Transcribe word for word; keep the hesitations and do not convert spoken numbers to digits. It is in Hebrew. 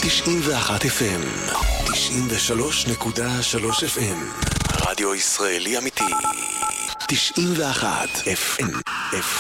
תשעים ואחת אף אם, תשעים ושלוש נקודה שלוש אף אם, רדיו ישראלי אמיתי. תשעים ואחת אף אם.